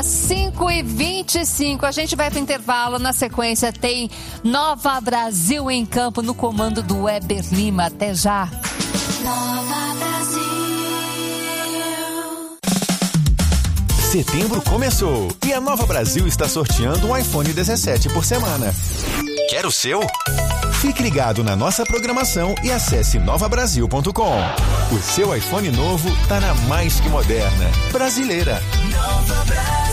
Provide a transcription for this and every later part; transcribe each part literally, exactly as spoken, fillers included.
cinco e vinte e cinco, a gente vai para o intervalo. Na sequência tem Nova Brasil em campo no comando do Weber Lima. Até já. Nova Brasil. Setembro começou e a Nova Brasil está sorteando um iPhone dezessete por semana. Quer o seu? Fique ligado na nossa programação e acesse nova brasil ponto com. O seu iPhone novo tá na mais que moderna, brasileira. Nova Brasil.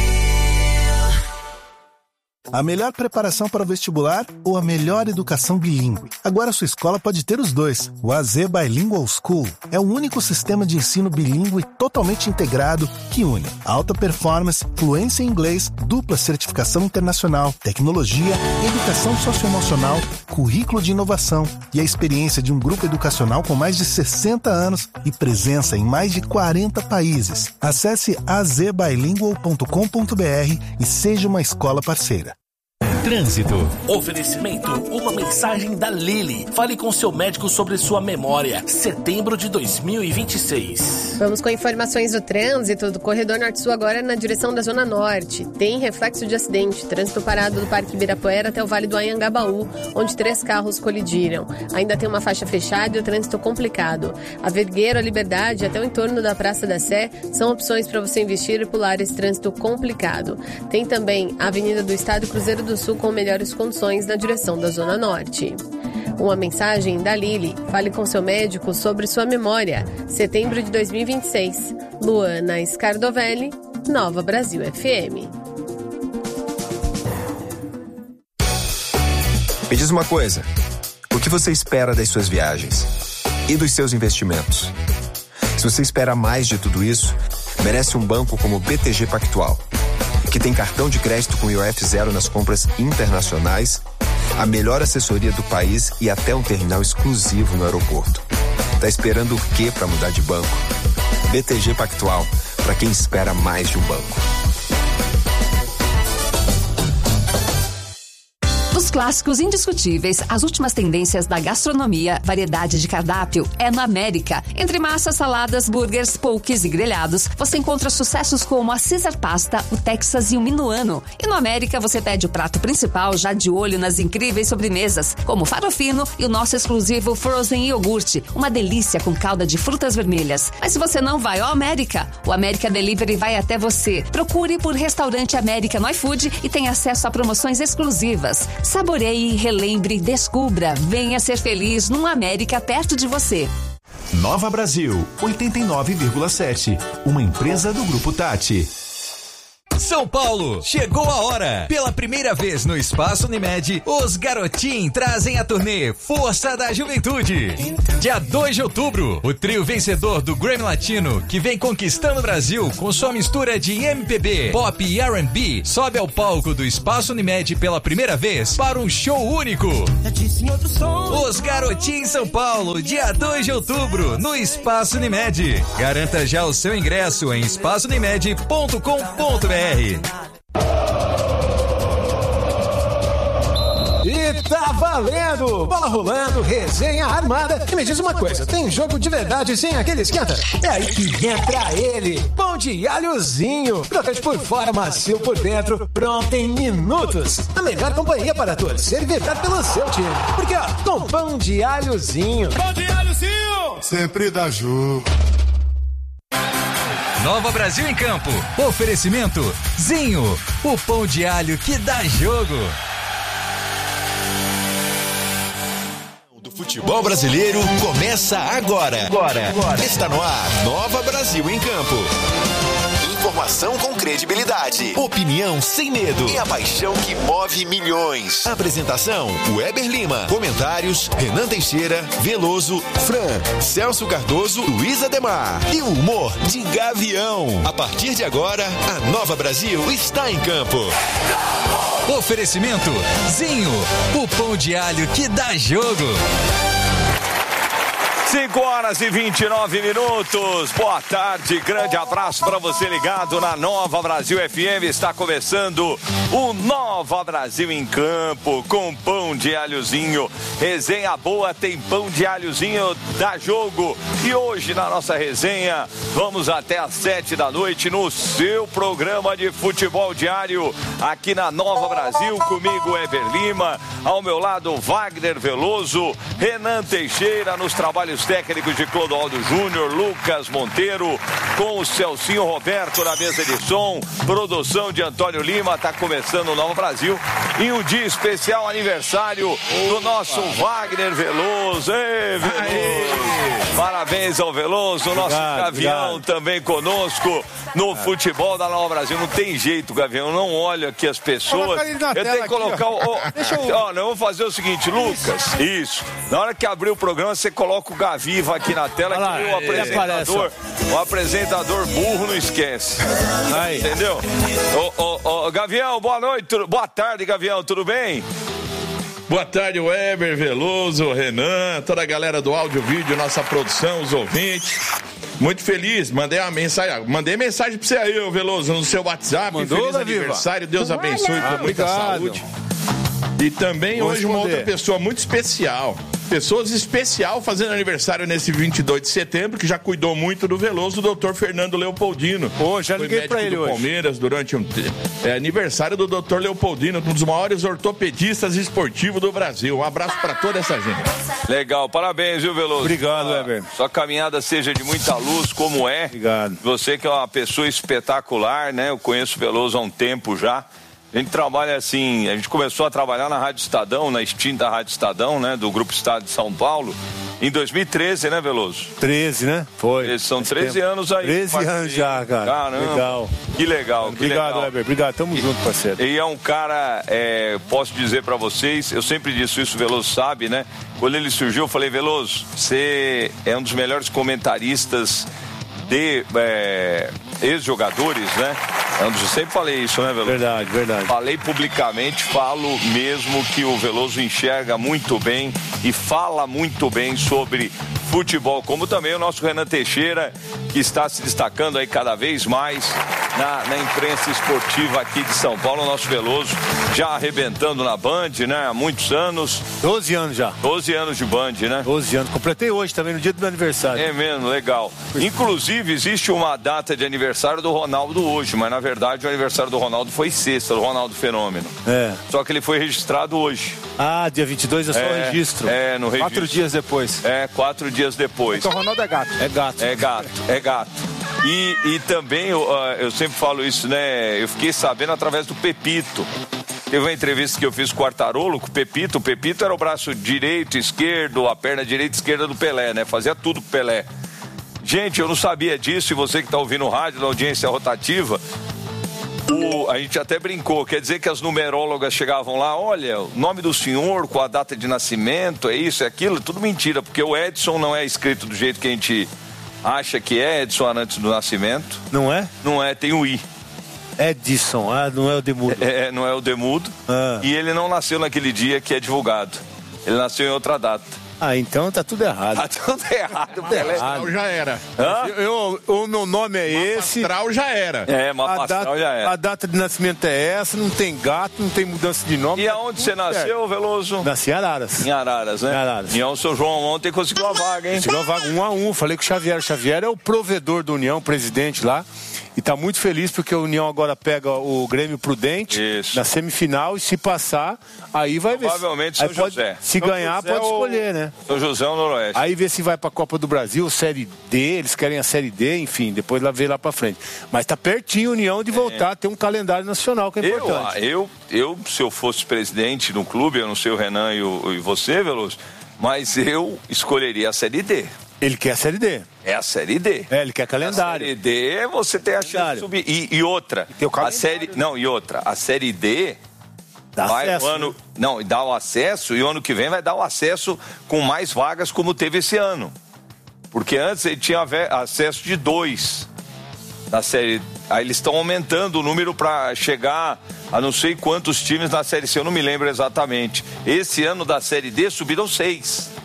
A melhor preparação para o vestibular ou a melhor educação bilíngue? Agora sua escola pode ter os dois. O A Z Bilingual School é o único sistema de ensino bilíngue totalmente integrado que une alta performance, fluência em inglês, dupla certificação internacional, tecnologia, educação socioemocional, currículo de inovação e a experiência de um grupo educacional com mais de sessenta anos e presença em mais de quarenta países. Acesse a z bilingual ponto com ponto b r e seja uma escola parceira. Trânsito. Oferecimento, uma mensagem da Lili. Fale com seu médico sobre sua memória. Setembro de dois mil e vinte e seis. Vamos com informações do trânsito do Corredor Norte-Sul agora na direção da Zona Norte. Tem reflexo de acidente. Trânsito parado do Parque Ibirapuera até o Vale do Anhangabaú, onde três carros colidiram. Ainda tem uma faixa fechada e o trânsito complicado. A Vergueiro, a Liberdade até o entorno da Praça da Sé são opções para você investir e pular esse trânsito complicado. Tem também a Avenida do Estado e Cruzeiro do Sul com melhores condições na direção da Zona Norte. Uma mensagem da Lili. Fale com seu médico sobre sua memória. Setembro de dois mil e vinte e seis. Luana Scardovelli, Nova Brasil F M. Me diz uma coisa. O que você espera das suas viagens? E dos seus investimentos? Se você espera mais de tudo isso, merece um banco como o B T G Pactual, que tem cartão de crédito com I O F zero nas compras internacionais, a melhor assessoria do país e até um terminal exclusivo no aeroporto. Tá esperando o quê para mudar de banco? B T G Pactual, para quem espera mais de um banco. Os clássicos indiscutíveis, as últimas tendências da gastronomia, variedade de cardápio é na América. Entre massas, saladas, burgers, poques e grelhados, você encontra sucessos como a Caesar Pasta, o Texas e o Minuano. E no América você pede o prato principal já de olho nas incríveis sobremesas, como o farofino e o nosso exclusivo Frozen Iogurte, uma delícia com calda de frutas vermelhas. Mas se você não vai ao América, o América Delivery vai até você. Procure por Restaurante América no iFood e tenha acesso a promoções exclusivas. Saboreie, relembre, descubra. Venha ser feliz num América perto de você. Nova Brasil, oitenta e nove vírgula sete. Uma empresa do Grupo Tati. São Paulo, chegou a hora! Pela primeira vez no Espaço Unimed, os Garotim trazem a turnê Força da Juventude. Dia dois de outubro, o trio vencedor do Grammy Latino, que vem conquistando o Brasil com sua mistura de M P B, pop e R and B, sobe ao palco do Espaço Unimed pela primeira vez para um show único. Os Garotim São Paulo, dia dois de outubro, no Espaço Unimed. Garanta já o seu ingresso em espaço unimed ponto com ponto b r. E tá valendo! Bola rolando, resenha armada. E me diz uma coisa, tem jogo de verdade sem aquele esquenta? É aí que entra ele, pão de alhozinho. Crocante por fora, macio por dentro, pronto em minutos. A melhor companhia para torcer e vibrar pelo seu time. Porque ó, com pão de alhozinho. Pão de alhozinho! Sempre dá jogo. Nova Brasil em campo. Oferecimento Zinho, o pão de alho que dá jogo. Do futebol brasileiro começa agora. Agora. agora. Está no ar. Nova Brasil em campo. Informação com credibilidade, opinião sem medo e a paixão que move milhões. Apresentação: Weber Lima. Comentários: Renan Teixeira, Veloso, Fran, Celso Cardoso, Luiz Ademar. E o humor de Gavião. A partir de agora, a Nova Brasil está em campo. Oferecimento Zinho, o pão de alho que dá jogo. cinco horas e vinte e nove minutos. Boa tarde, grande abraço para você ligado na Nova Brasil F M. Está começando o Nova Brasil em Campo com pão de alhozinho. Resenha boa, tem pão de alhozinho da jogo. E hoje na nossa resenha vamos até às sete da noite no seu programa de futebol diário aqui na Nova Brasil. Comigo Eber Lima, ao meu lado Wagner Veloso, Renan Teixeira nos trabalhos técnicos de Clodoaldo Júnior, Lucas Monteiro, com o Celcinho Roberto na mesa de som, produção de Antônio Lima. Tá começando o Nova Brasil e um dia especial, aniversário do nosso Wagner Veloso. Ei, Veloso. Aê. Parabéns ao Veloso, o nosso obrigado, Gavião obrigado. Também conosco no futebol da Nova Brasil. Não tem jeito, Gavião, eu não olho aqui as pessoas. Eu tenho que colocar aqui, o... Deixa eu... Ó, não, vou fazer o seguinte, Lucas, isso. Na hora que abrir o programa, você coloca o Gaviva aqui na tela, lá, que o apresentador, o apresentador burro não esquece. Aí. Entendeu? Ô, ô, ô, Gavião, boa noite, tu... boa tarde, Gavião, tudo bem? Boa tarde, Weber, Veloso, Renan, toda a galera do áudio, vídeo, nossa produção, os ouvintes. Muito feliz, mandei uma mensagem, mandei mensagem pra você aí, Veloso, no seu WhatsApp. Mandou, feliz aniversário, Deus abençoe com muita saúde. E também Vou hoje responder. Uma outra pessoa muito especial. Pessoas especial fazendo aniversário nesse vinte e dois de setembro, que já cuidou muito do Veloso, o doutor Fernando Leopoldino. Pô, já liguei pra ele do hoje. Palmeiras durante um tempo. É aniversário do doutor Leopoldino, um dos maiores ortopedistas esportivos do Brasil. Um abraço pra toda essa gente. Legal, parabéns, viu, Veloso? Obrigado, Weber. Sua caminhada seja de muita luz, como é. Obrigado. Você que é uma pessoa espetacular, né? Eu conheço o Veloso há um tempo já. A gente trabalha assim, a gente começou a trabalhar na Rádio Estadão, na extinta Rádio Estadão, né? Do Grupo Estado de São Paulo, em dois mil e treze, né, Veloso? treze, né? Foi. São treze tempo. Anos aí. treze anos já, cara. Caramba. Legal. Que legal, que Obrigado, legal. Weber. Obrigado, tamo e, junto, parceiro. E é um cara, é, posso dizer pra vocês, eu sempre disse isso, o Veloso sabe, né? Quando ele surgiu, eu falei, Veloso, você é um dos melhores comentaristas de é, ex-jogadores, né? Eu sempre falei isso, né, Veloso? Verdade, verdade. Falei publicamente, falo mesmo que o Veloso enxerga muito bem e fala muito bem sobre futebol, como também o nosso Renan Teixeira, que está se destacando aí cada vez mais na, na imprensa esportiva aqui de São Paulo. O nosso Veloso já arrebentando na Band, né? Há muitos anos. doze anos já. doze anos de Band, né? doze anos. Completei hoje também, no dia do meu aniversário. É mesmo, legal. Inclusive, existe uma data de aniversário do Ronaldo hoje, mas na verdade o aniversário do Ronaldo foi sexta, do Ronaldo Fenômeno. É. Só que ele foi registrado hoje. Ah, dia vinte e dois é só é, o registro. É, no registro. Quatro dias depois. É, quatro dias depois. Então o Ronaldo é gato. É gato. É gato, é gato. E, e também, eu, eu sempre falo isso, né? Eu fiquei sabendo através do Pepito. Teve uma entrevista que eu fiz com o Quartarolo, com o Pepito. O Pepito era o braço direito, esquerdo, a perna direita e esquerda do Pelé, né? Fazia tudo com o Pelé. Gente, eu não sabia disso, e você que está ouvindo o rádio da audiência rotativa, o, a gente até brincou, quer dizer que as numerólogas chegavam lá, olha, o nome do senhor com a data de nascimento, é isso, é aquilo, tudo mentira, porque o Edson não é escrito do jeito que a gente acha que é, Edson antes do nascimento. Não é? Não é, tem o I. Edson, ah, não é o Demudo. É, não é o Demudo, ah. E ele não nasceu naquele dia que é divulgado, ele nasceu em outra data. Ah, então tá tudo errado. Tá tudo errado, Pelé. Astral já era. Hã? Eu, eu, o meu nome é Mapa esse. Astral já era. É, Mapa Astral já era. A data de nascimento é essa, não tem gato, não tem mudança de nome. E aonde você nasceu, Veloso? Nasci em Araras. Em Araras, né? Em Araras. E o seu João ontem conseguiu a vaga, hein? Conseguiu a vaga um a um. Falei com o Xavier. O Xavier é o provedor da União, presidente lá. E tá muito feliz porque a União agora pega o Grêmio Prudente Isso. na semifinal e se passar, aí vai ver. Provavelmente São São pode, José. se São ganhar, José pode ou... escolher, né? São José ou Noroeste. Aí vê se vai pra Copa do Brasil, Série D, eles querem a Série D, enfim, depois lá vê lá pra frente. Mas tá pertinho a União de voltar é. a ter um calendário nacional que é eu, importante. Eu, eu, se eu fosse presidente no clube, eu não sei o Renan e, o, e você, Veloso, mas eu escolheria a Série D. Ele quer a Série D. É a Série D. É, ele quer calendário. A Série D, você tem a chance de subir. E, e outra, a série, não, e outra, a Série D dá vai acesso, o ano, né? não, dá o acesso, e o ano que vem vai dar o acesso com mais vagas como teve esse ano. Porque antes ele tinha acesso de dois na Série. Aí eles estão aumentando o número para chegar a não sei quantos times na Série C, eu não me lembro exatamente. Esse ano da Série D subiram seis.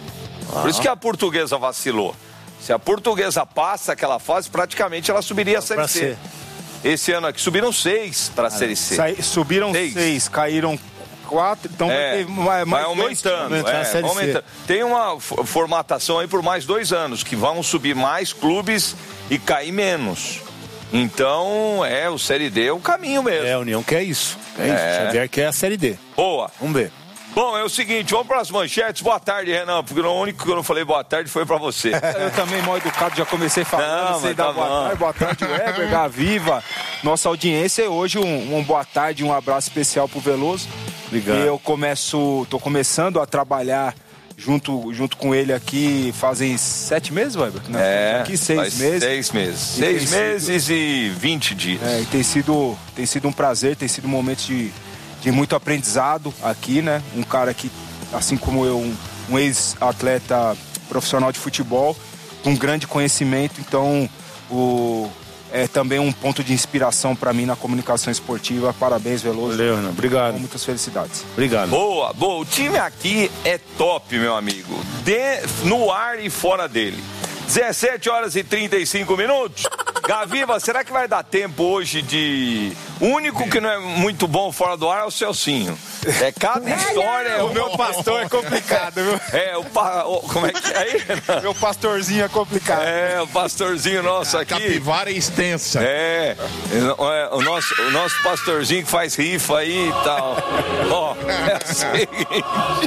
Por isso que a Portuguesa vacilou. Se a Portuguesa passa aquela fase, praticamente ela subiria a Série C. Esse ano aqui subiram seis para a Série C. Sai, subiram seis. seis, caíram quatro, então é, vai, ter mais vai aumentando. Dois, é, aumentando. Tem uma formatação aí por mais dois anos, que vão subir mais clubes e cair menos. Então, é, o Série D é o caminho mesmo. É, a União quer isso. É, é. isso. Xavier quer a Série D. Boa. Vamos ver. Bom, é o seguinte, vamos para as manchetes. Boa tarde, Renan, porque o único que eu não falei boa tarde foi para você. Eu também, mal educado, já comecei falando. Não, sei tá dar boa bom. tarde, boa tarde, Weber, Gaviva, nossa audiência. E hoje um, um boa tarde, um abraço especial pro Veloso. Obrigado. Eu começo, tô começando a trabalhar junto, junto com ele aqui fazem sete meses, Weber? Não, é, aqui seis faz meses. Seis meses. E seis tem meses sido, e vinte dias. É, e tem sido, tem sido um prazer, tem sido um momento de, de muito aprendizado aqui, né? Um cara que, assim como eu, um, um ex-atleta profissional de futebol, com grande conhecimento, então o, é também um ponto de inspiração para mim na comunicação esportiva. Parabéns, Veloso. Valeu, Renan. Obrigado. Com muitas felicidades. Obrigado. Boa, boa. O time aqui é top, meu amigo. De, no ar e fora dele. dezessete horas e trinta e cinco minutos. Gaviva, será que vai dar tempo hoje de... O único que não é muito bom fora do ar é o Celcinho. É cada história... O meu pastor é complicado, viu? É, o... Pa... Como é que é aí? Meu pastorzinho é complicado. É, o pastorzinho nosso aqui... A capivara é extensa. É, o nosso, o nosso pastorzinho que faz rifa aí e tal. Ó, é o seguinte...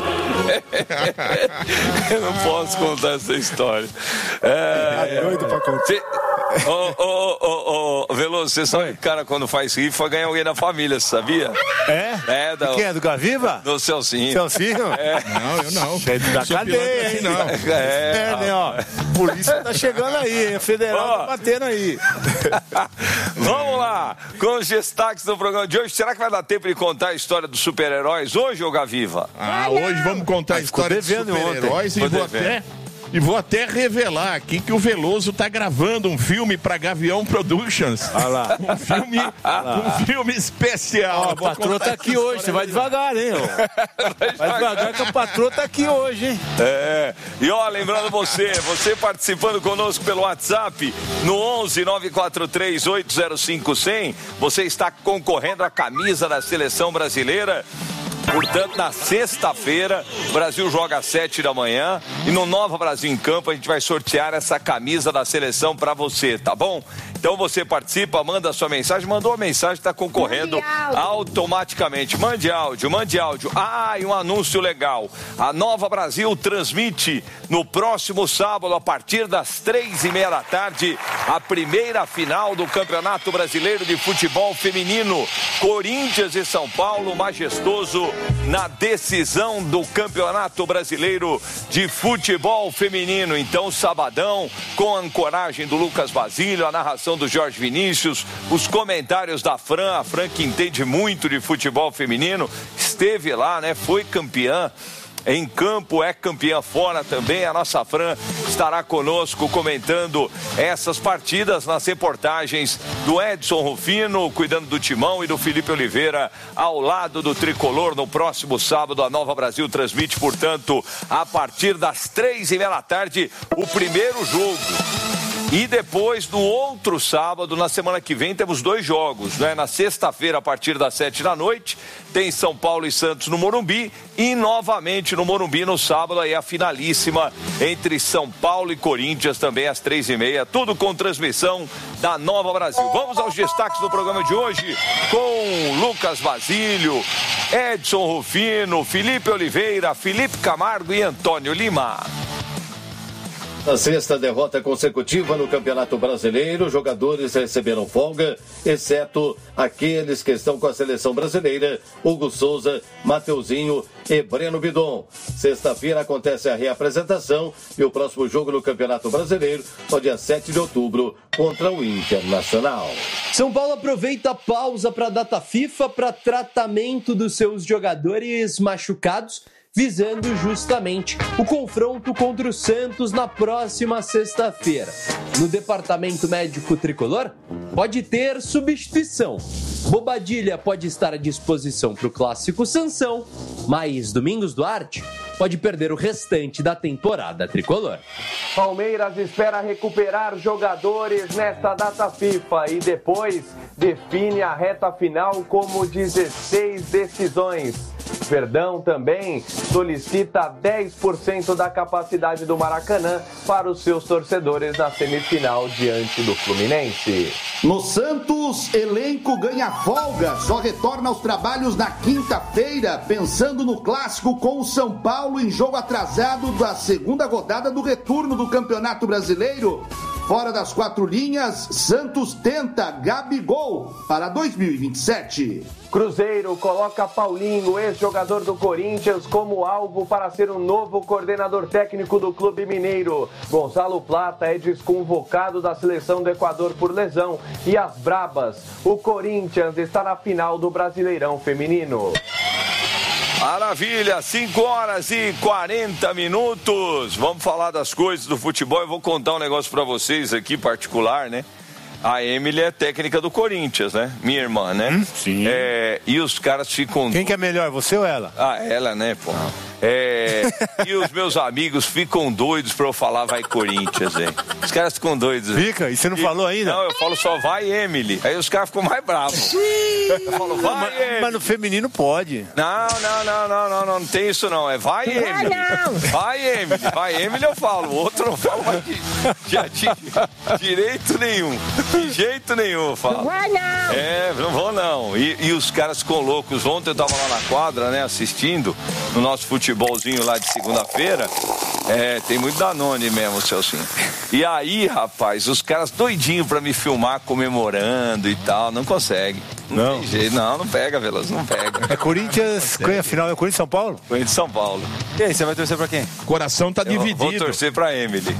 Eu não posso contar essa história. É, tá doido pra contar. Cê... Ô, ô, ô, ô, Veloso, você sabe que o cara quando faz rifa ganha alguém da família, você sabia? É? É, da... Quem é? Do Gaviva? Do Celcinho. Celcinho? É. Não, eu não. É da cadeia, hein? Não. É, né, ó. Polícia tá chegando aí, hein? Federal Ó. tá batendo aí. Vamos lá, com os destaques do programa de hoje. Será que vai dar tempo de contar a história dos super-heróis hoje, ô Gaviva? Ah, hoje vamos contar a história dos super-heróis e Ficou vou devendo. até... E vou até revelar aqui que o Veloso tá gravando um filme pra Gavião Productions. Olha lá. Um filme, um filme especial. Ó, a patroa tá aqui hoje, você vai devagar, hein? Ó. Vai devagar que a patroa tá aqui hoje, hein? É, e ó, lembrando você, você participando conosco pelo WhatsApp no onze nove quatro três oito zero cinco cem, você está concorrendo à camisa da Seleção Brasileira. Portanto, na sexta-feira, o Brasil joga às sete da manhã e no Nova Brasil em Campo a gente vai sortear essa camisa da seleção para você, tá bom? Então você participa, manda a sua mensagem, mandou a mensagem, está concorrendo automaticamente. Mande áudio, mande áudio. Ah, e um anúncio legal. A Nova Brasil transmite no próximo sábado, a partir das três e meia da tarde, a primeira final do Campeonato Brasileiro de Futebol Feminino. Corinthians e São Paulo, majestoso, na decisão do Campeonato Brasileiro de Futebol Feminino. Então, sabadão, com a ancoragem do Lucas Basílio, a narração do Jorge Vinícius, os comentários da Fran, a Fran que entende muito de futebol feminino, esteve lá, né? Foi campeã em campo, é campeã fora também. A nossa Fran estará conosco comentando essas partidas nas reportagens do Edson Rufino, cuidando do Timão, e do Felipe Oliveira ao lado do Tricolor. No próximo sábado, a Nova Brasil transmite, portanto, a partir das três e meia da tarde, o primeiro jogo. E depois, no outro sábado, na semana que vem, temos dois jogos, né? Na sexta-feira, a partir das sete da noite, tem São Paulo e Santos no Morumbi. E novamente no Morumbi, no sábado, aí a finalíssima entre São Paulo e Corinthians, também às três e meia. Tudo com transmissão da Nova Brasil. Vamos aos destaques do programa de hoje com Lucas Basílio, Edson Rufino, Felipe Oliveira, Felipe Camargo e Antônio Lima. Na sexta derrota consecutiva no Campeonato Brasileiro, jogadores receberam folga, exceto aqueles que estão com a seleção brasileira, Hugo Souza, Mateuzinho e Breno Bidon. Sexta-feira acontece a reapresentação e o próximo jogo no Campeonato Brasileiro, no dia sete de outubro, contra o Internacional. São Paulo aproveita a pausa para a data FIFA para tratamento dos seus jogadores machucados, visando justamente o confronto contra o Santos na próxima sexta-feira. No departamento médico tricolor, pode ter substituição. Bobadilha pode estar à disposição para o clássico Sansão, mas Domingos Duarte pode perder o restante da temporada tricolor. Palmeiras espera recuperar jogadores nesta data FIFA e depois define a reta final como dezesseis decisões. Verdão também solicita dez por cento da capacidade do Maracanã para os seus torcedores na semifinal diante do Fluminense. No Santos, elenco ganha folga, só retorna aos trabalhos na quinta-feira, pensando no clássico com o São Paulo em jogo atrasado da segunda rodada do retorno do Campeonato Brasileiro. Fora das quatro linhas, Santos tenta Gabigol para dois mil e vinte e sete. Cruzeiro coloca Paulinho, ex-jogador do Corinthians, como alvo para ser o novo coordenador técnico do clube mineiro. Gonzalo Plata é desconvocado da seleção do Equador por lesão. E as brabas, o Corinthians está na final do Brasileirão Feminino. Maravilha, cinco horas e quarenta minutos. Vamos falar das coisas do futebol. Eu vou contar um negócio pra vocês aqui, particular, né? A Emily é técnica do Corinthians, né? Minha irmã, né? Hum, sim. É, e os caras ficam... Quem que é melhor, você ou ela? Ah, ela, né, pô? É, e os meus amigos ficam doidos pra eu falar vai Corinthians, hein? Os caras ficam doidos. Fica? E você não e, falou ainda? Não, eu falo só vai Emily. Aí os caras ficam mais bravos. Eu falo vai mas, Emily. Mas no feminino pode. Não, não, não, não, não, não, não tem isso não. É vai Emily. Não. Vai Emily. Vai Emily eu falo. O outro não falo mais de, de, de direito nenhum. De jeito nenhum eu falo. Vai não. É, não vou não. E, e os caras ficam loucos. Ontem eu tava lá na quadra, né, assistindo no nosso futebolzinho lá de segunda-feira. É, tem muito Danone mesmo, Celcinho. E aí, rapaz, os caras doidinhos pra me filmar comemorando e tal, não consegue. Não, não tem jeito, não, não pega, Veloso, não pega. É Corinthians, qual é a final? É Corinthians São Paulo? Corinthians São Paulo. E aí, você vai torcer pra quem? O coração tá eu dividido. Vou torcer pra Emily.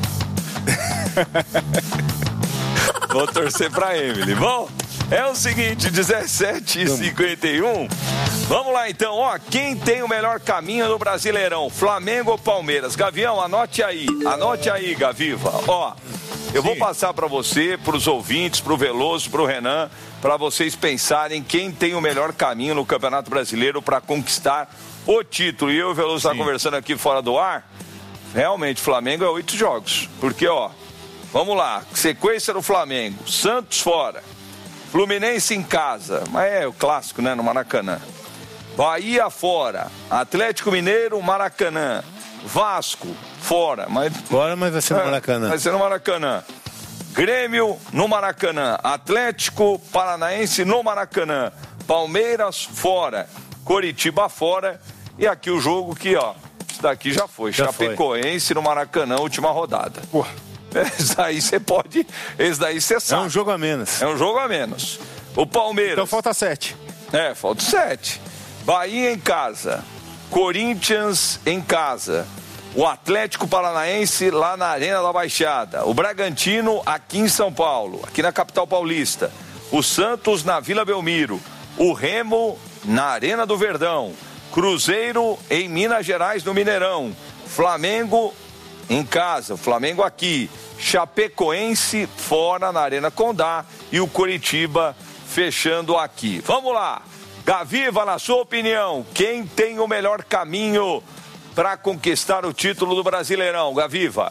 Vou torcer pra Emily. Bom, é o seguinte, dezessete e cinquenta e um. Vamos lá então, ó, quem tem o melhor caminho no Brasileirão? Flamengo ou Palmeiras? Gavião, anote aí, anote aí, Gaviva. Ó, eu Sim. vou passar pra você, pros ouvintes, pro Veloso, pro Renan, pra vocês pensarem quem tem o melhor caminho no Campeonato Brasileiro pra conquistar o título. E eu e o Veloso tá conversando aqui fora do ar. Realmente, Flamengo é oito jogos. Porque, ó, vamos lá, sequência do Flamengo, Santos fora, Fluminense em casa, mas é o clássico, né, no Maracanã. Bahia fora, Atlético Mineiro, Maracanã, Vasco fora, mas fora, mas vai ser no Maracanã. Vai ser no Maracanã. Grêmio no Maracanã, Atlético Paranaense no Maracanã, Palmeiras fora, Coritiba fora e aqui o jogo que, ó, isso daqui já foi, já Chapecoense foi. No Maracanã, última rodada. Porra. Esse daí você pode, esse daí você sabe. É um jogo a menos. É um jogo a menos. O Palmeiras. Então falta sete. É, falta sete. Bahia em casa, Corinthians em casa, o Atlético Paranaense lá na Arena da Baixada, o Bragantino aqui em São Paulo, aqui na capital paulista, o Santos na Vila Belmiro, o Remo na Arena do Verdão, Cruzeiro em Minas Gerais no Mineirão, Flamengo em casa, o Flamengo aqui, Chapecoense fora na Arena Condá e o Coritiba fechando aqui. Vamos lá. Gaviva, na sua opinião, quem tem o melhor caminho para conquistar o título do Brasileirão? Gaviva.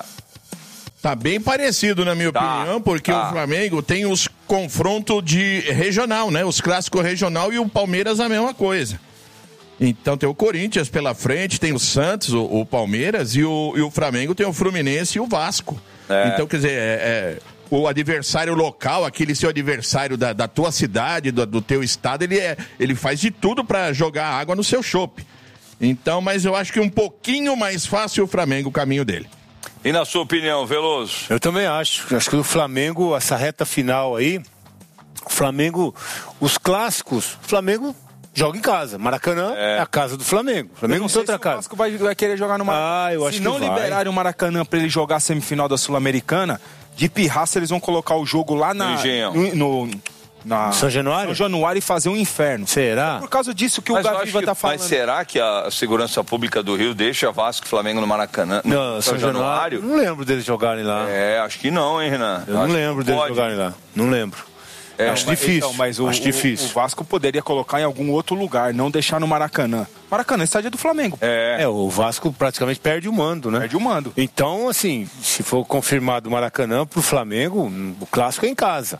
Tá bem parecido, na minha tá, opinião, porque tá. O Flamengo tem os confrontos de regional, né? Os clássicos regional e o Palmeiras a mesma coisa. Então tem o Corinthians pela frente, tem o Santos, o, o Palmeiras e o, e o Flamengo tem o Fluminense e o Vasco. É. Então, quer dizer, é... é o adversário local, aquele seu adversário da, da tua cidade, do, do teu estado, ele, é, ele faz de tudo para jogar água no seu chope. Então, mas eu acho que um pouquinho mais fácil o Flamengo, o caminho dele. E na sua opinião, Veloso? Eu também acho. Acho que o Flamengo, essa reta final aí, o Flamengo, os clássicos, o Flamengo joga em casa. Maracanã é, é a casa do Flamengo. O Flamengo não tem outra casa. O Vasco vai, vai querer jogar no Maracanã. Ah, eu acho Se não que vai. liberarem o Maracanã para ele jogar a semifinal da Sul-Americana, de pirraça eles vão colocar o jogo lá na, no, no na São Januário? São Januário e fazer um inferno. Será? É por causa disso que mas o Gaviva que, tá falando. Mas será que a segurança pública do Rio deixa Vasco e Flamengo no Maracanã? Não, no São, São Januário? Não lembro deles jogarem lá. É, acho que não, hein, Renan? Eu acho não lembro deles jogarem lá. Não lembro. É, acho mas, difícil. Então, mas o, acho difícil. O, o Vasco poderia colocar em algum outro lugar, não deixar no Maracanã. Maracanã, estádio do Flamengo. É. é, o Vasco praticamente perde o mando, né? Perde o mando. Então, assim, se for confirmado o Maracanã pro Flamengo, o clássico é em casa.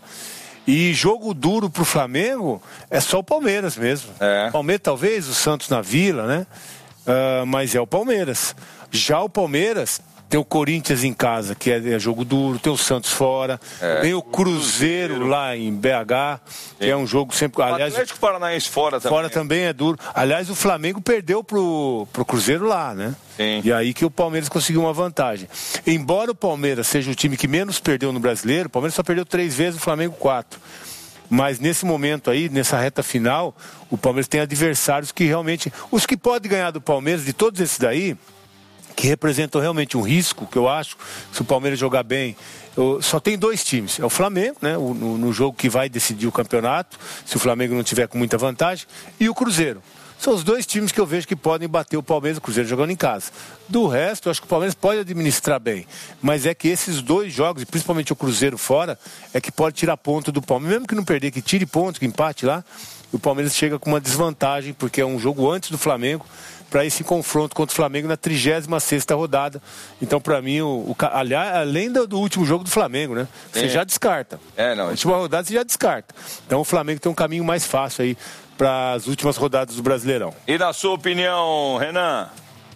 E jogo duro pro Flamengo é só o Palmeiras mesmo. É. Palmeiras, talvez, o Santos na Vila, né? Uh, mas é o Palmeiras. Já o Palmeiras tem o Corinthians em casa, que é, é jogo duro, tem o Santos fora, É. tem o Cruzeiro, Cruzeiro lá em B H, que é um jogo sempre... O aliás, Atlético Paranaense fora também. Fora também é duro. Aliás, o Flamengo perdeu pro, pro Cruzeiro lá, né? Sim. E aí que o Palmeiras conseguiu uma vantagem. Embora o Palmeiras seja o time que menos perdeu no Brasileiro, o Palmeiras só perdeu três vezes, o Flamengo quatro. Mas nesse momento aí, nessa reta final, o Palmeiras tem adversários que realmente... Os que podem ganhar do Palmeiras, de todos esses daí, que representam realmente um risco, que eu acho, se o Palmeiras jogar bem, eu, só tem dois times. É o Flamengo, né, o, no, no jogo que vai decidir o campeonato, se o Flamengo não tiver com muita vantagem, e o Cruzeiro. São os dois times que eu vejo que podem bater o Palmeiras e o Cruzeiro jogando em casa. Do resto, eu acho que o Palmeiras pode administrar bem. Mas é que esses dois jogos, e principalmente o Cruzeiro fora, é que pode tirar ponto do Palmeiras. Mesmo que não perder, que tire ponto, que empate lá, o Palmeiras chega com uma desvantagem, porque é um jogo antes do Flamengo, para esse confronto contra o Flamengo na trigésima sexta rodada. Então, para mim, o, o, aliás, além do, do último jogo do Flamengo, né? Você é. já descarta. É, não. A última rodada você já descarta. Então, o Flamengo tem um caminho mais fácil aí para as últimas rodadas do Brasileirão. E na sua opinião, Renan?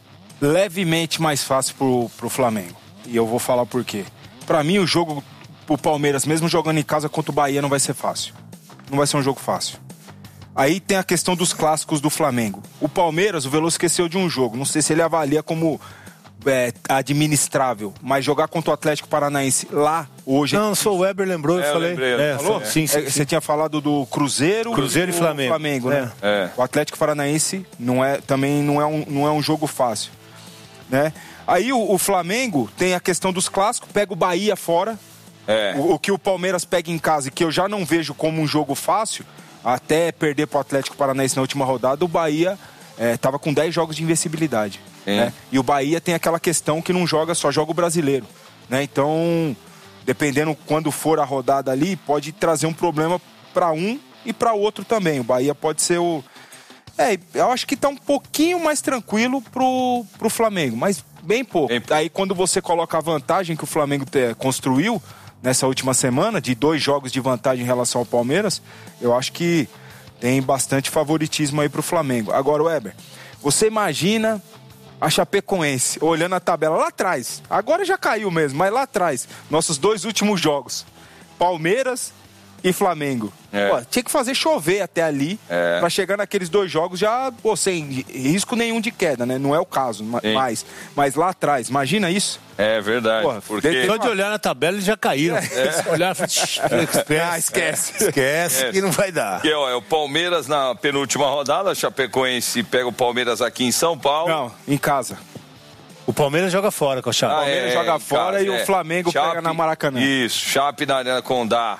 Levemente mais fácil pro, pro Flamengo. E eu vou falar por quê. Pra mim, o jogo pro Palmeiras, mesmo jogando em casa contra o Bahia, não vai ser fácil. Não vai ser um jogo fácil. Aí tem a questão dos clássicos do Flamengo. O Palmeiras, o Veloso esqueceu de um jogo. Não sei se ele avalia como é, administrável. Mas jogar contra o Atlético Paranaense lá, hoje... Não, só o Weber lembrou, é, eu falei. Lembrei, é, falou? Sim, sim, é, sim. Você tinha falado do Cruzeiro, Cruzeiro e do Flamengo, Flamengo, né? É. É. O Atlético Paranaense não é, também não é, um, não é um jogo fácil, né? Aí o, o Flamengo tem a questão dos clássicos, pega o Bahia fora. É. O, o que o Palmeiras pega em casa, e que eu já não vejo como um jogo fácil, até perder pro Atlético Paranaense na última rodada, o Bahia estava é, com dez jogos de invencibilidade. Né? E o Bahia tem aquela questão que não joga, só joga o brasileiro. Né? Então, dependendo quando for a rodada ali, pode trazer um problema para um e para outro também. O Bahia pode ser o... É, eu acho que tá um pouquinho mais tranquilo pro, pro Flamengo, mas bem pouco. Bem... Aí quando você coloca a vantagem que o Flamengo te, construiu nessa última semana, de dois jogos de vantagem em relação ao Palmeiras, eu acho que tem bastante favoritismo aí pro Flamengo. Agora, Weber, você imagina a Chapecoense olhando a tabela lá atrás, agora já caiu mesmo, mas lá atrás, nossos dois últimos jogos, Palmeiras e Flamengo. É. Pô, tinha que fazer chover até ali, é. Pra chegar naqueles dois jogos já, pô, sem risco nenhum de queda, né? Não é o caso, Sim. mais. Mas lá atrás, imagina isso? É verdade. Pô, porque... Só de olhar na tabela eles já caíram. É. Olhar, esquece. Ah, esquece. É. Esquece é. que não vai dar. Porque, ó, é o Palmeiras na penúltima rodada, a Chapecoense pega o Palmeiras aqui em São Paulo. Não, em casa. O Palmeiras joga fora com a Chape. O Palmeiras é, joga fora casa, e é. o Flamengo Chape, pega na Maracanã. Isso, Chape na Arena Condá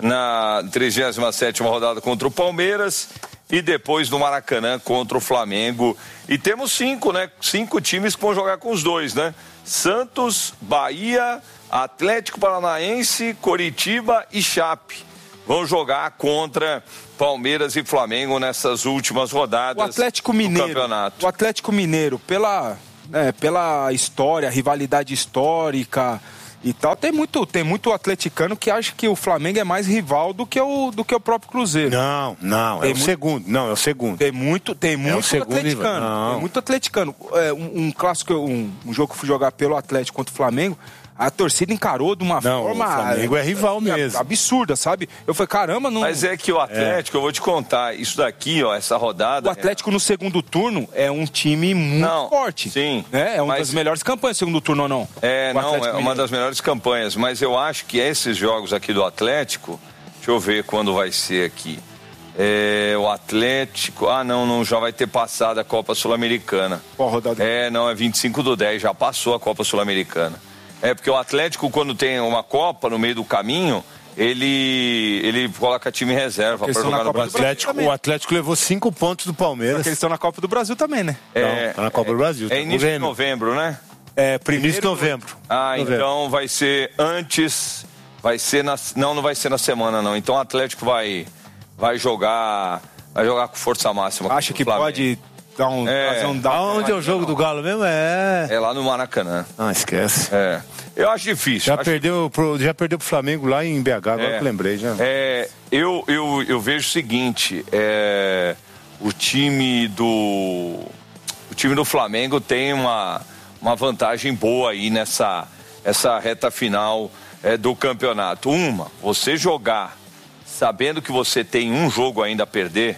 na trigésima sétima rodada contra o Palmeiras e depois no Maracanã contra o Flamengo. E temos cinco, né? Cinco times que vão jogar com os dois, né? Santos, Bahia, Atlético Paranaense, Coritiba e Chape. Vão jogar contra Palmeiras e Flamengo nessas últimas rodadas o Atlético Mineiro, do campeonato. O Atlético Mineiro, pela, é, pela história, rivalidade histórica e tal, tem muito, tem muito atleticano que acha que o Flamengo é mais rival do que o, do que o próprio Cruzeiro. Não, não, tem é o muito, segundo. Não, é o segundo. Tem muito, tem é muito atleticano. Não. Tem muito atleticano. É, um, um clássico, um, um jogo que eu fui jogar pelo Atlético contra o Flamengo, a torcida encarou de uma não, forma... O Flamengo é rival mesmo. Absurda, sabe? Eu falei, caramba, não... Mas é que o Atlético, é. eu vou te contar, isso daqui, ó, essa rodada... O Atlético no segundo turno é um time muito não, forte. Sim. Né? É uma mas... das melhores campanhas no segundo turno, ou não? É, o não, Atlético é uma Mineiro. das melhores campanhas. Mas eu acho que esses jogos aqui do Atlético... Deixa eu ver quando vai ser aqui. É, o Atlético... Ah, não, não, já vai ter passado a Copa Sul-Americana. Qual rodada? É, não, é vinte e cinco do dez, já passou a Copa Sul-Americana. É, porque o Atlético, quando tem uma Copa no meio do caminho, ele, ele coloca time em reserva para jogar no Brasil. O Atlético, o Atlético levou cinco pontos do Palmeiras. Porque eles estão na Copa do Brasil também, né? É, Não, tá na Copa é, do Brasil. É início de novembro, né? É, primeiro início de novembro. Ah, novembro. então vai ser antes Vai ser na... Não, não vai ser na semana, não. Então o Atlético vai, vai jogar... Vai jogar com força máxima. Acha que Flamengo. pode dar um... É. um dar Onde é o jogo do Galo mesmo? É... É lá no Maracanã. Ah, esquece. É. Eu acho difícil. Já, acho... perdeu pro, já perdeu pro Flamengo lá em B H, agora É. que lembrei já. É, eu, eu, eu vejo o seguinte, é, o time do o time do Flamengo tem uma, uma vantagem boa aí nessa essa reta final é, do campeonato. Uma, você jogar sabendo que você tem um jogo ainda a perder,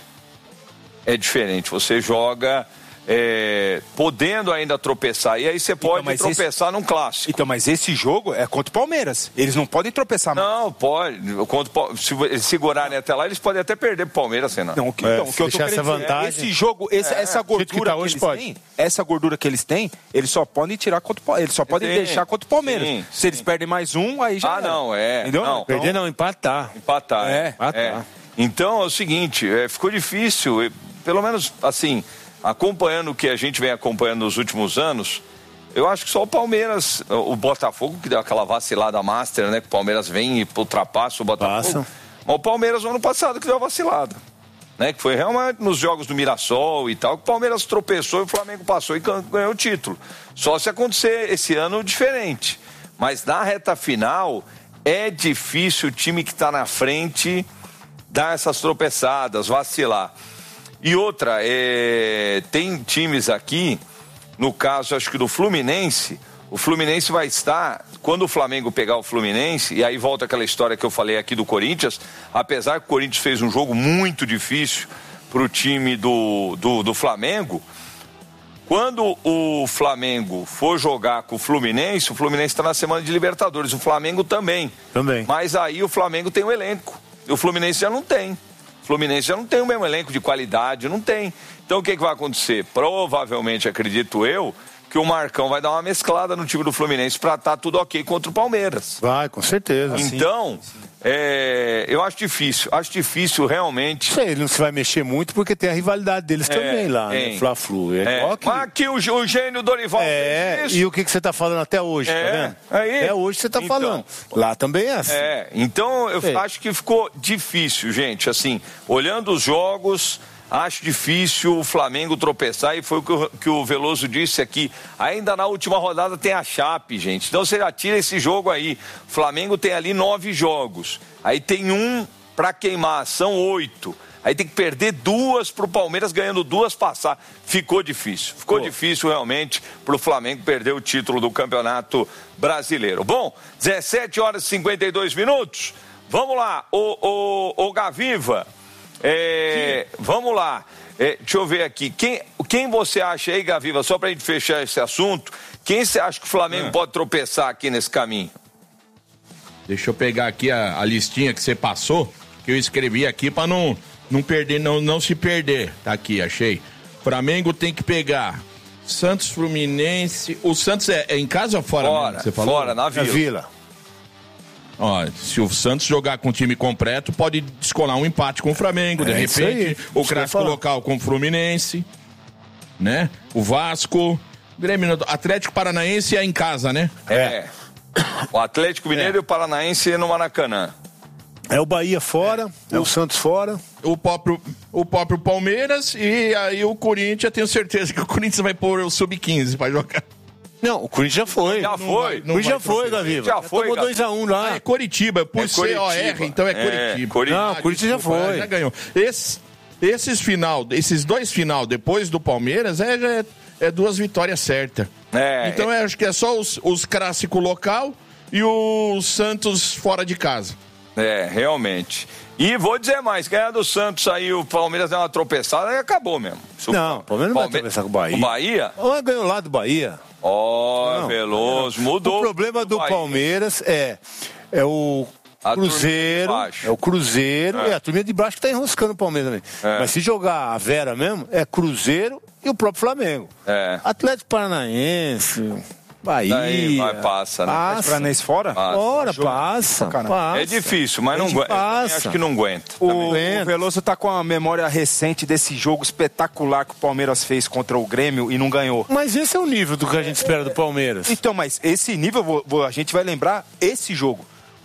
é diferente. Você joga... É, podendo ainda tropeçar, e aí você pode então, tropeçar esse... num clássico. Então, mas esse jogo é contra o Palmeiras, eles não podem tropeçar mais. Não, pode, contra, se eles segurarem até lá, eles podem até perder pro Palmeiras, assim, não. Não, o que, é, então, o que eu tô querendo dizer, esse jogo, esse, é, essa gordura que, tá que eles pode. têm, essa gordura que eles têm, eles só podem tirar contra o Palmeiras, eles só podem sim, deixar contra o Palmeiras. Sim, se sim. eles perdem mais um, aí já Ah, era. não, é. Entendeu? Não, perder não, empatar. Empatar, é. empatar. é. Então, é o seguinte, é, ficou difícil, pelo menos, assim... Acompanhando o que a gente vem acompanhando nos últimos anos, eu acho que só o Palmeiras, o Botafogo, que deu aquela vacilada master, né? Que o Palmeiras vem e ultrapassa o Botafogo. Passa. Mas o Palmeiras, no ano passado, que deu a vacilada. Né? Que foi realmente nos jogos do Mirassol e tal, que o Palmeiras tropeçou e o Flamengo passou e ganhou o título. Só se acontecer esse ano diferente. Mas na reta final, é difícil o time que está na frente dar essas tropeçadas, vacilar. E outra, é, tem times aqui, no caso acho que do Fluminense, o Fluminense vai estar, quando o Flamengo pegar o Fluminense, e aí volta aquela história que eu falei aqui do Corinthians, apesar que o Corinthians fez um jogo muito difícil para o time do, do, do Flamengo, quando o Flamengo for jogar com o Fluminense, o Fluminense está na semana de Libertadores, o Flamengo também. Também. Mas aí o Flamengo tem o elenco, e o Fluminense já não tem. O Fluminense já não tem o mesmo elenco de qualidade, não tem. Então o que, que vai acontecer? Provavelmente, acredito eu, que o Marcão vai dar uma mesclada no time do Fluminense para estar tudo ok contra o Palmeiras. Vai, com certeza. Então, sim, sim. É, eu acho difícil, acho difícil realmente. Sei, ele não se vai mexer muito porque tem a rivalidade deles é, também lá, tem. né? Fla-Flu. É, é. que... Mas aqui o, o gênio Dorival é, fez isso. E o que, que você está falando até hoje, é, tá vendo? Aí, até hoje você está então, falando. Lá também é assim. É, então eu Sei. acho que ficou difícil, gente, assim, olhando os jogos... Acho difícil o Flamengo tropeçar e foi o que o, que o Veloso disse aqui. Ainda na última rodada tem a Chape, gente. Então você já tira esse jogo aí. O Flamengo tem ali nove jogos. Aí tem um para queimar, são oito. Aí tem que perder duas pro Palmeiras, ganhando duas passar. Ficou difícil. Ficou Pô. difícil realmente pro Flamengo perder o título do Campeonato Brasileiro. Bom, dezessete horas e cinquenta e dois minutos. Vamos lá, o, o, o Gaviva. É, vamos lá, é, deixa eu ver aqui, quem, quem você acha aí, Gaviva, só pra gente fechar esse assunto, quem você acha que o Flamengo é. pode tropeçar aqui nesse caminho? Deixa eu pegar aqui a, a listinha que você passou, que eu escrevi aqui pra não, não perder, não, não se perder, tá aqui, achei. Flamengo tem que pegar Santos, Fluminense, o Santos é, é em casa ou fora? Fora, mesmo, você falou? fora, na Vila. Na Vila. Ó, se o Santos jogar com o time completo, pode descolar um empate com o Flamengo, de é repente. O clássico local com o Fluminense, né? O Vasco, Grêmio, Atlético Paranaense é em casa, né? É. O Atlético Mineiro é. e o Paranaense no Maracanã. É o Bahia fora, é, é o Santos fora. O próprio, o próprio Palmeiras e aí o Corinthians, tenho certeza que o Corinthians vai pôr o sub quinze pra jogar. Não, o Corinthians já foi. Já foi. O Corinthians já foi, Gaviva. Já foi. Tomou dois a um lá. Ah, é Curitiba, por é C O R, então é Curitiba. É, Curitiba. Não, o Corinthians já foi. Já ganhou. Esse, esses, final, esses dois final depois do Palmeiras é, é, é duas vitórias certas. É, então é... eu acho que é só os, os clássicos local e o Santos fora de casa. É, realmente. E vou dizer mais, ganhar do Santos aí, o Palmeiras deu uma tropeçada e acabou mesmo. Não, o Palmeiras não vai tropeçar com o Bahia. O Bahia? Ou ganhou lá do Bahia. Ó, oh, Veloso, mudou. O problema do Bahia. Palmeiras é, é o a Cruzeiro, é o Cruzeiro, é. e a turma de baixo que tá enroscando o Palmeiras também. É. Mas se jogar a Vera mesmo, é Cruzeiro e o próprio Flamengo. É. Atlético Paranaense... Bahia. Daí vai, passa, né? Passa. Paranaense fora? Passa. Fora, passa, passa. É difícil, mas não aguenta. Acho que não aguenta. O, o Veloso tá com a memória recente desse jogo espetacular que o Palmeiras fez contra o Grêmio e não ganhou. Mas esse é o nível do que a gente espera do Palmeiras. Então, mas esse nível, a gente vai lembrar esse jogo.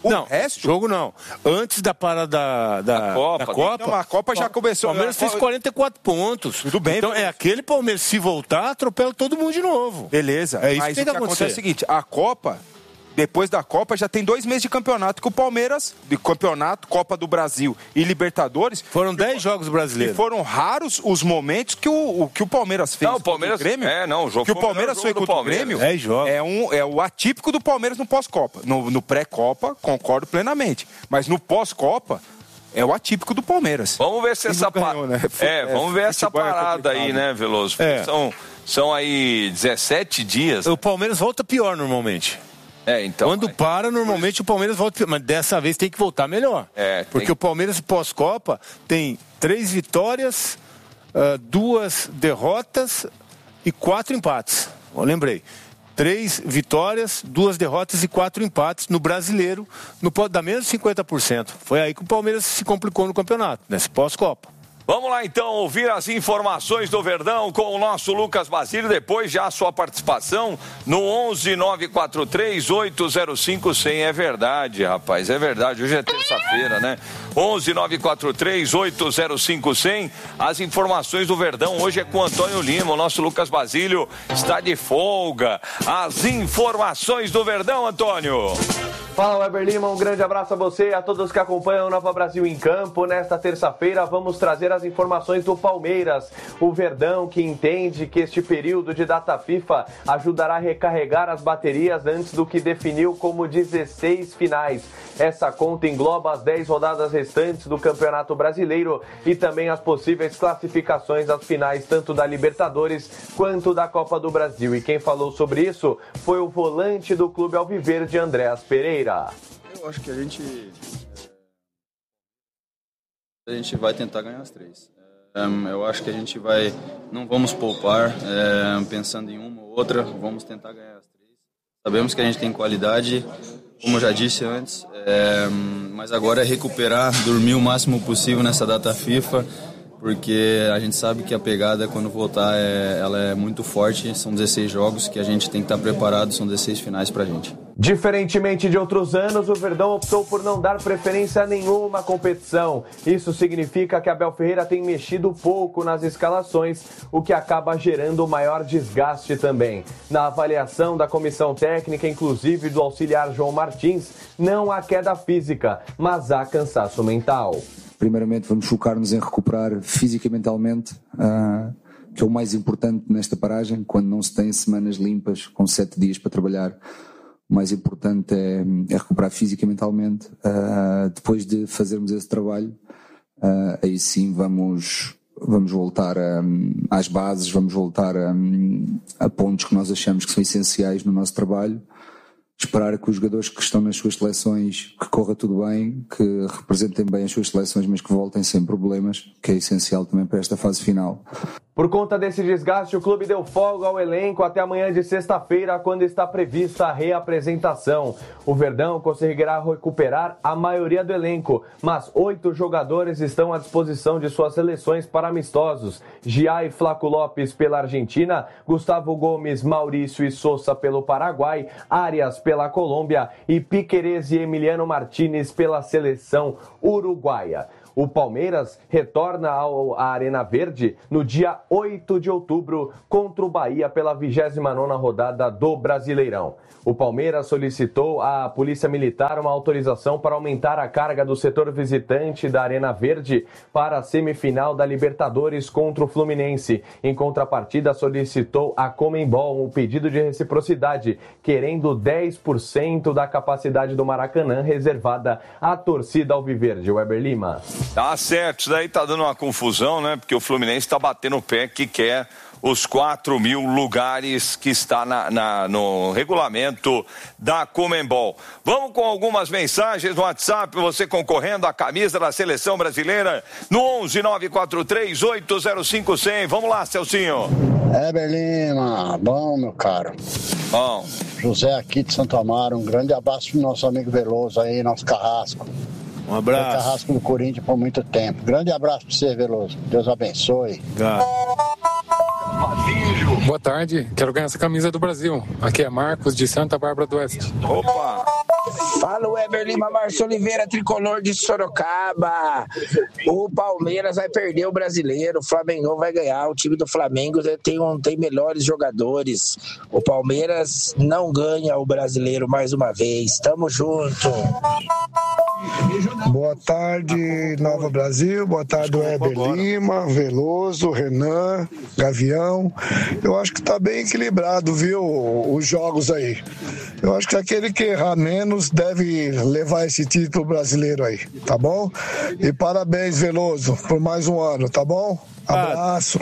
O não, resto? Jogo não. Antes da parada da, da, a Copa, da Copa, então, a Copa já começou. O Palmeiras fez quarenta e quatro pontos. Tudo bem. Então é aquele Palmeiras, se voltar, atropela todo mundo de novo. Beleza. É isso mas que tem que o que acontecer. acontece é o seguinte, a Copa... Depois da Copa, já tem dois meses de campeonato que o Palmeiras, de campeonato, Copa do Brasil e Libertadores... Foram dez jogos brasileiros. E foram raros os momentos que o, o, que o Palmeiras fez. Não, o Palmeiras... contra o Grêmio. É, não, o jogo que o Palmeiras foi contra o Grêmio. dez jogos. É, um, é o atípico do Palmeiras no pós-Copa. No, no pré-Copa, concordo plenamente. Mas no pós-Copa... É o atípico do Palmeiras. Vamos ver se e essa ganhou, né? É, vamos ver essa parada é aí, né, Veloso? É. São, são aí dezessete dias. O Palmeiras volta pior normalmente. É, então. Quando aí, para, normalmente o Palmeiras volta pior. Mas dessa vez tem que voltar melhor. É, porque tem... o Palmeiras pós-Copa tem três vitórias, uh, duas derrotas e quatro empates. Eu lembrei. Três vitórias, duas derrotas e quatro empates no Brasileiro, no, dá menos de cinquenta por cento. Foi aí que o Palmeiras se complicou no campeonato, nesse pós-Copa. Vamos lá então ouvir as informações do Verdão com o nosso Lucas Basílio, depois já a sua participação no onze nove quatro três oito zero cinco cem. É verdade, rapaz, é verdade, hoje é terça-feira, né? onze nove quatro três oito zero cinco cem. As informações do Verdão hoje é com o Antônio Lima, o nosso Lucas Basílio está de folga. As informações do Verdão, Antônio. Fala, Weber Lima, um grande abraço a você e a todos que acompanham o Nova Brasil em Campo. Nesta terça-feira vamos trazer as informações do Palmeiras. O Verdão, que entende que este período de data FIFA ajudará a recarregar as baterias antes do que definiu como dezesseis finais. Essa conta engloba as dez rodadas restantes do Campeonato Brasileiro e também as possíveis classificações às finais tanto da Libertadores quanto da Copa do Brasil. E quem falou sobre isso foi o volante do Clube Alviverde, Andréas Pereira. Eu acho que a gente a gente vai tentar ganhar as três. Eu acho que a gente vai, não vamos poupar, pensando em uma ou outra, vamos tentar ganhar as três. Sabemos que a gente tem qualidade, como eu já disse antes, mas agora é recuperar, dormir o máximo possível nessa data FIFA, porque a gente sabe que a pegada, quando voltar, é, ela é muito forte. São dezesseis jogos que a gente tem que estar preparado, são dezesseis finais pra gente. Diferentemente de outros anos, o Verdão optou por não dar preferência a nenhuma competição. Isso significa que Abel Ferreira tem mexido pouco nas escalações, o que acaba gerando maior desgaste também. Na avaliação da comissão técnica, inclusive do auxiliar João Martins, não há queda física, mas há cansaço mental. Primeiramente vamos focar-nos em recuperar física e mentalmente, uh, que é o mais importante nesta paragem, quando não se tem semanas limpas, com sete dias para trabalhar. O mais importante é, é recuperar física e mentalmente. Uh, depois de fazermos esse trabalho, uh, aí sim vamos, vamos voltar a, às bases, vamos voltar a, a pontos que nós achamos que são essenciais no nosso trabalho. Esperar que os jogadores que estão nas suas seleções, que corra tudo bem, que representem bem as suas seleções, mas que voltem sem problemas, que é essencial também para esta fase final. Por conta desse desgaste, o clube deu folga ao elenco até amanhã de sexta-feira, quando está prevista a reapresentação. O Verdão conseguirá recuperar a maioria do elenco, mas oito jogadores estão à disposição de suas seleções para amistosos. Gia e Flaco Lopes pela Argentina, Gustavo Gomes, Maurício e Sousa pelo Paraguai, Arias pela Colômbia e Piquerez e Emiliano Martínez pela seleção uruguaia. O Palmeiras retorna ao, à Arena Verde no dia oito de outubro contra o Bahia pela vigésima nona rodada do Brasileirão. O Palmeiras solicitou à Polícia Militar uma autorização para aumentar a carga do setor visitante da Arena Verde para a semifinal da Libertadores contra o Fluminense. Em contrapartida, solicitou à Conmebol um pedido de reciprocidade, querendo dez por cento da capacidade do Maracanã reservada à torcida alviverde. Weber Lima. Tá certo, isso daí tá dando uma confusão, né? Porque o Fluminense tá batendo o pé que quer os quatro mil lugares que está na, na, no regulamento da Conmebol. Vamos com algumas mensagens no WhatsApp, você concorrendo à camisa da Seleção Brasileira no onze nove quatro três oito zero cinco cem. Vamos lá, Celcinho. Weber Lima, bom, meu caro. Bom. José aqui de Santo Amaro, um grande abraço pro nosso amigo Veloso aí, nosso Carrasco. Um abraço. Foi Carrasco do Corinthians por muito tempo. Grande abraço para você, Veloso. Deus abençoe. Obrigado. Boa tarde, quero ganhar essa camisa do Brasil. Aqui é Marcos, de Santa Bárbara do Oeste. Opa! Fala, Weber Lima, Márcio Oliveira, tricolor de Sorocaba. O Palmeiras vai perder o brasileiro, o Flamengo vai ganhar. O time do Flamengo tem, um, tem melhores jogadores. O Palmeiras não ganha o brasileiro mais uma vez. Tamo junto. Boa tarde, Nova Brasil. Boa tarde, Weber Lima, Veloso, Renan, Gavião. Eu acho que tá bem equilibrado, viu, os jogos aí. Eu acho que aquele que errar menos deve levar esse título brasileiro aí, tá bom? E parabéns, Veloso, por mais um ano, tá bom? Abraço.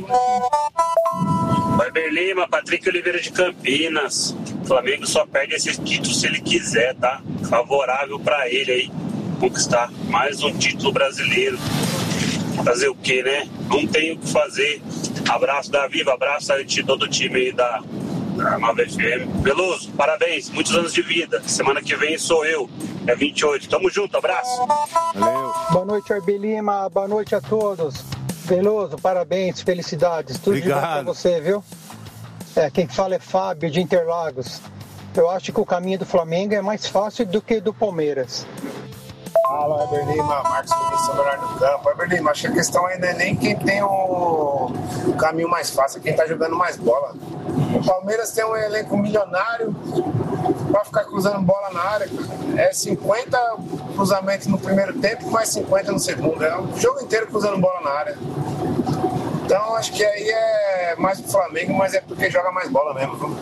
Weber Lima, Patrick Oliveira de Campinas. O Flamengo só perde esse título se ele quiser, tá? Favorável pra ele aí conquistar mais um título brasileiro. Fazer o quê, né? Não tem o que fazer. Abraço da Viva, abraço a todo o time aí da, da Nova F M. Veloso, parabéns, muitos anos de vida. Semana que vem sou eu, é vinte e oito. Tamo junto, abraço. Valeu. Boa noite, Weber Lima, boa noite a todos. Veloso, parabéns, felicidades. Tudo Obrigado. De bom pra você, viu? É, quem fala é Fábio, de Interlagos. Eu acho que o caminho do Flamengo é mais fácil do que do Palmeiras. Fala, Weber Lima, Marcos Vinícius no campo. Weber Lima, acho que a questão ainda é nem quem tem o, o caminho mais fácil, é quem tá jogando mais bola. O Palmeiras tem um elenco milionário pra ficar cruzando bola na área. É cinquenta cruzamentos no primeiro tempo, mais cinquenta no segundo. É o jogo inteiro cruzando bola na área. Então acho que aí é mais do Flamengo, mas é porque joga mais bola mesmo.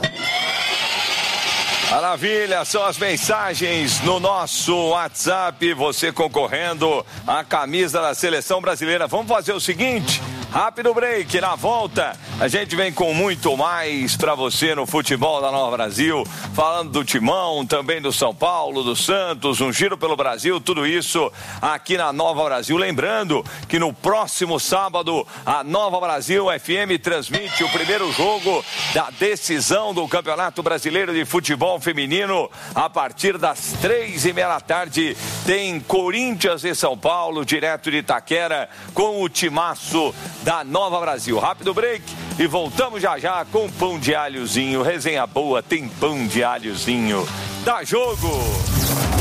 Maravilha, são as mensagens no nosso WhatsApp, você concorrendo à camisa da Seleção Brasileira. Vamos fazer o seguinte, rápido break, na volta a gente vem com muito mais para você no futebol da Nova Brasil, falando do Timão, também do São Paulo, do Santos, um giro pelo Brasil, tudo isso aqui na Nova Brasil. Lembrando que no próximo sábado a Nova Brasil F M transmite o primeiro jogo da decisão do Campeonato Brasileiro de Futebol Feminino. A partir das três e meia da tarde tem Corinthians e São Paulo, direto de Itaquera, com o timaço da Nova Brasil. Rápido break e voltamos já já com pão de alhozinho. Resenha boa, tem pão de alhozinho. Dá jogo!